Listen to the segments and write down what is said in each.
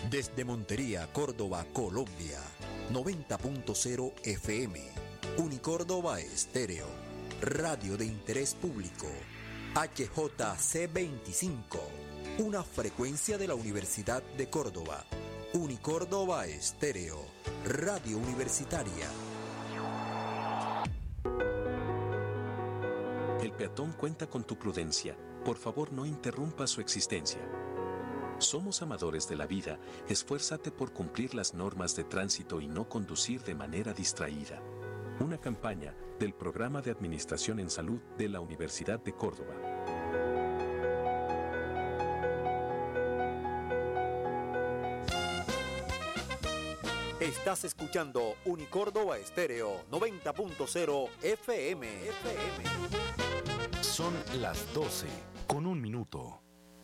Desde Montería, Córdoba, Colombia, 90.0 FM, Unicórdoba Estéreo, radio de interés público, HJC25, una frecuencia de la Universidad de Córdoba, Unicórdoba Estéreo, radio universitaria. El peatón cuenta con tu prudencia. Por favor, no interrumpa su existencia. Somos amadores de la vida, esfuérzate por cumplir las normas de tránsito y no conducir de manera distraída. Una campaña del Programa de Administración en Salud de la Universidad de Córdoba. Estás escuchando Unicórdoba Estéreo 90.0 FM. Son las 12:01.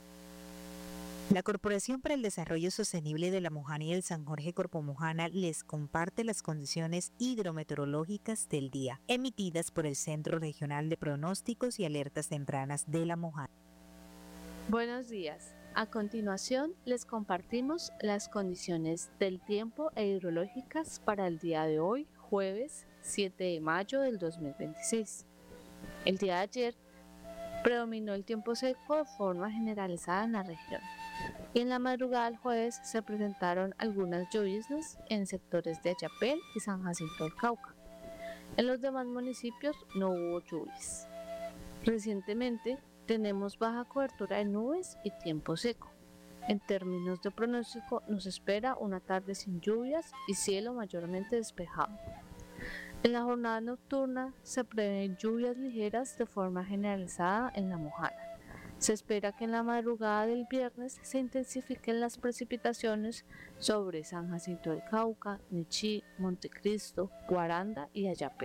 La Corporación para el Desarrollo Sostenible de La Mojana y el San Jorge Corpomojana les comparte las condiciones hidrometeorológicas del día, emitidas por el Centro Regional de Pronósticos y Alertas Tempranas de La Mojana. Buenos días. A continuación, les compartimos las condiciones del tiempo e hidrológicas para el día de hoy, jueves 7 de mayo del 2026. El día de ayer predominó el tiempo seco de forma generalizada en la región. Y en la madrugada del jueves se presentaron algunas lloviznas en sectores de Ayapel y San Jacinto del Cauca. En los demás municipios no hubo lluvias. Recientemente tenemos baja cobertura de nubes y tiempo seco. En términos de pronóstico nos espera una tarde sin lluvias y cielo mayormente despejado. En la jornada nocturna se prevén lluvias ligeras de forma generalizada en La Mojana. Se espera que en la madrugada del viernes se intensifiquen las precipitaciones sobre San Jacinto del Cauca, Nechí, Montecristo, Guaranda y Ayapel.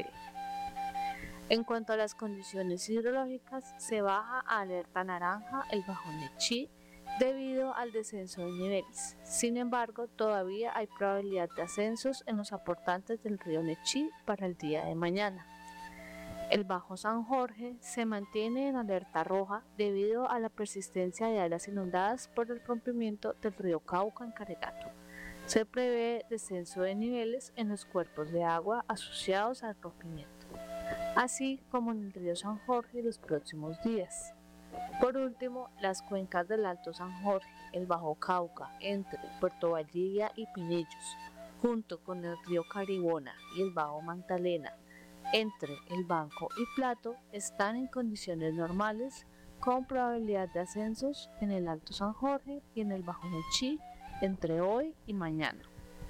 En cuanto a las condiciones hidrológicas, se baja a alerta naranja el bajo Nechí debido al descenso de niveles. Sin embargo, todavía hay probabilidad de ascensos en los aportantes del río Nechí para el día de mañana. El Bajo San Jorge se mantiene en alerta roja debido a la persistencia de áreas inundadas por el rompimiento del río Cauca en Caregato. Se prevé descenso de niveles en los cuerpos de agua asociados al rompimiento, así como en el río San Jorge los próximos días. Por último, las cuencas del Alto San Jorge, el Bajo Cauca, entre Puerto Valdivia y Pinillos, junto con el río Caribona y el Bajo Magdalena, entre el Banco y Plato, están en condiciones normales con probabilidad de ascensos en el Alto San Jorge y en el Bajo Nechí entre hoy y mañana.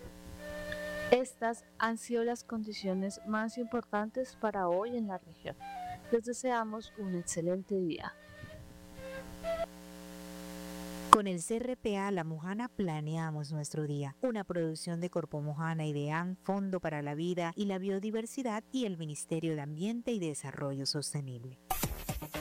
Estas han sido las condiciones más importantes para hoy en la región. Les deseamos un excelente día. Con el CRPA La Mojana planeamos nuestro día. Una producción de Corpomojana y DEAN, Fondo para la Vida y la Biodiversidad y el Ministerio de Ambiente y Desarrollo Sostenible.